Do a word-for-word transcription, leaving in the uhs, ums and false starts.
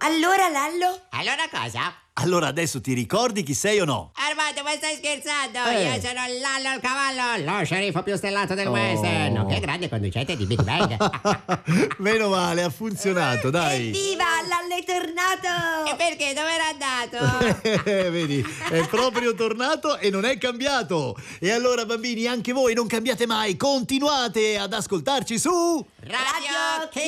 Allora, Lallo? Allora cosa? Allora adesso ti ricordi chi sei o no? Armando, ma stai scherzando? Eh. Io sono Lallo il cavallo, lo sceriffo più stellato del Oh. western, nonché grande conducente di Big Bang. Meno male, ha funzionato, dai. Evviva, Lallo è tornato! E perché? Dove era andato? Eh, Vedi, è proprio tornato e non è cambiato. E allora, bambini, anche voi non cambiate mai, continuate ad ascoltarci su Radio Kids!